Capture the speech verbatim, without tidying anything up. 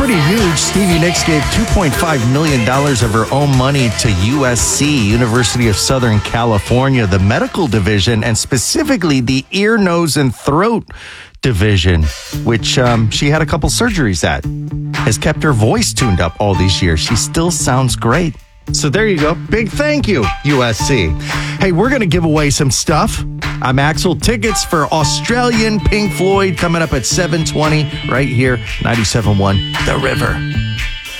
pretty huge. Stevie Nicks gave two point five million dollars of her own money to U S C, University of Southern California, the medical division, and specifically the ear, nose, and throat division, which um, she had a couple surgeries at. Has kept her voice tuned up all these years. She still sounds great. So there you go. Big thank you, U S C. Hey, we're going to give away some stuff. I'm Axel. Tickets for Australian Pink Floyd coming up at seven twenty right here, ninety-seven point one The River.